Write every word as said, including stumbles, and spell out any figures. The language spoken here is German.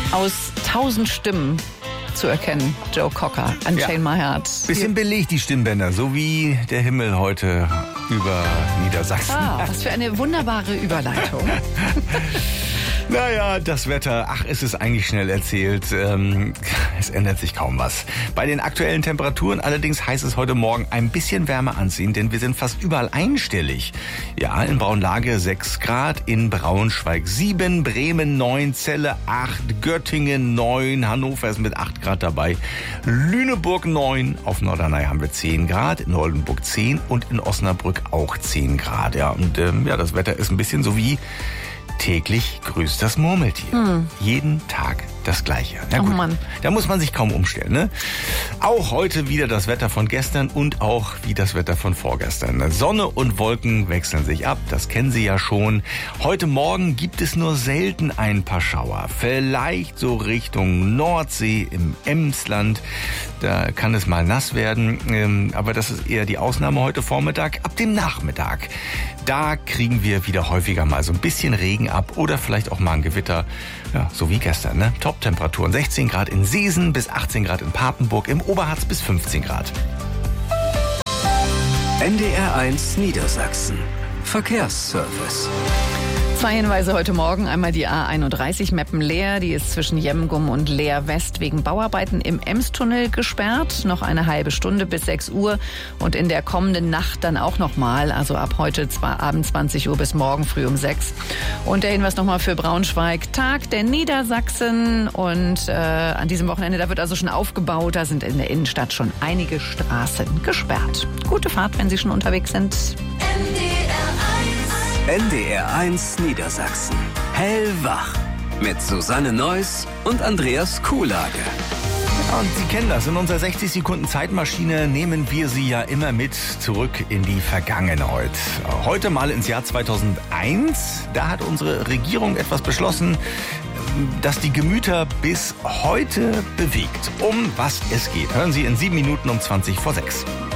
Aus tausend Stimmen zu erkennen. Joe Cocker, Unchain Ja. My Heart. Bisschen belegt die Stimmbänder, so wie der Himmel heute über Niedersachsen. Ah, was für eine wunderbare Überleitung. Naja, das Wetter, ach, es ist eigentlich schnell erzählt. Ähm, es ändert sich kaum was. Bei den aktuellen Temperaturen allerdings heißt es heute Morgen ein bisschen wärmer anziehen, denn wir sind fast überall einstellig. Ja, in Braunlage sechs Grad, in Braunschweig sieben, Bremen neun, Celle acht, Göttingen neun, Hannover ist mit acht Grad dabei, Lüneburg neun, auf Norderney haben wir zehn Grad, in Oldenburg zehn und in Osnabrück auch zehn Grad. Ja, und ähm, ja, das Wetter ist ein bisschen so wie täglich grüßt das Murmeltier. Hm. Jeden Tag das Gleiche. Na gut, Oh Mann. da muss man sich kaum umstellen, ne? Auch heute wieder das Wetter von gestern und auch wie das Wetter von vorgestern. Sonne und Wolken wechseln sich ab, das kennen Sie ja schon. Heute Morgen gibt es nur selten ein paar Schauer. Vielleicht so Richtung Nordsee im Emsland. Da kann es mal nass werden, aber das ist eher die Ausnahme heute Vormittag. Ab dem Nachmittag, da kriegen wir wieder häufiger mal so ein bisschen Regen ab oder vielleicht auch mal ein Gewitter, ja, so wie gestern, ne? Top-Temperaturen sechzehn Grad in Seesen bis achtzehn Grad in Papenburg, im Oberharz bis fünfzehn Grad. N D R eins Niedersachsen. Verkehrsservice. Zwei Hinweise heute Morgen. Einmal die A einunddreißig Meppen-Leer. Die ist zwischen Jemgum und Leer West wegen Bauarbeiten im Emstunnel gesperrt. Noch eine halbe Stunde bis sechs Uhr. Und in der kommenden Nacht dann auch nochmal. Also ab heute zwar Abend zwanzig Uhr bis morgen früh um sechs. Und der Hinweis nochmal für Braunschweig. Tag der Niedersachsen. Und äh, an diesem Wochenende, da wird also schon aufgebaut. Da sind in der Innenstadt schon einige Straßen gesperrt. Gute Fahrt, wenn Sie schon unterwegs sind. N D R eins Niedersachsen. Hellwach. Mit Susanne Neuss und Andreas Kuhlage. Und Sie kennen das, in unserer sechzig Sekunden Zeitmaschine nehmen wir Sie ja immer mit zurück in die Vergangenheit. Heute mal ins Jahr zweitausendeins. Da hat unsere Regierung etwas beschlossen, das die Gemüter bis heute bewegt. Um was es geht, hören Sie in sieben Minuten um zwanzig vor sechs.